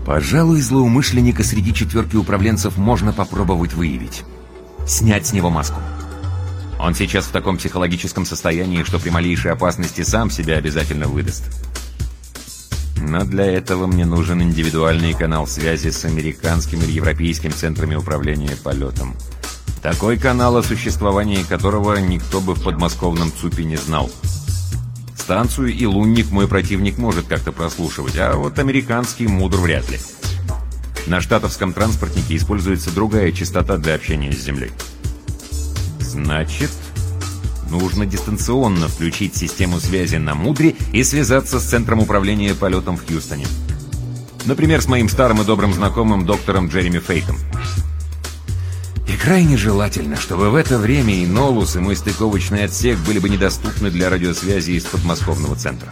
Пожалуй, злоумышленника среди четверки управленцев можно попробовать выявить. Снять с него маску. Он сейчас в таком психологическом состоянии, что при малейшей опасности сам себя обязательно выдаст. Но для этого мне нужен индивидуальный канал связи с американским или европейским центрами управления полетом. Такой канал, о существовании которого никто бы в подмосковном ЦУПе не знал. Станцию и лунник мой противник может как-то прослушивать, а вот американский мудр вряд ли. На штатовском транспортнике используется другая частота для общения с Землей. Значит, нужно дистанционно включить систему связи на Мудре и связаться с центром управления полетом в Хьюстоне. Например, с моим старым и добрым знакомым доктором Джереми Фейтом. И крайне желательно, чтобы в это время и Нолус, и мой стыковочный отсек были бы недоступны для радиосвязи из подмосковного центра.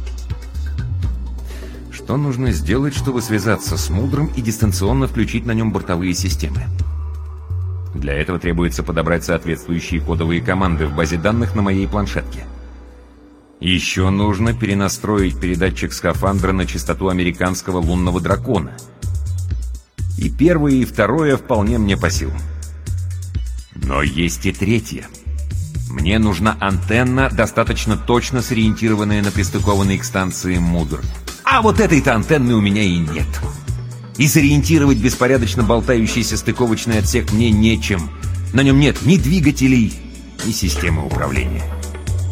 Что нужно сделать, чтобы связаться с Мудром и дистанционно включить на нем бортовые системы? Для этого требуется подобрать соответствующие кодовые команды в базе данных на моей планшетке. Еще нужно перенастроить передатчик скафандра на частоту американского лунного дракона. И первое, и второе вполне мне по силам. Но есть и третье. Мне нужна антенна, достаточно точно сориентированная на пристыкованной к станции Мудр. А вот этой-то антенны у меня и нет. И сориентировать беспорядочно болтающийся стыковочный отсек мне нечем. На нем нет ни двигателей, ни системы управления.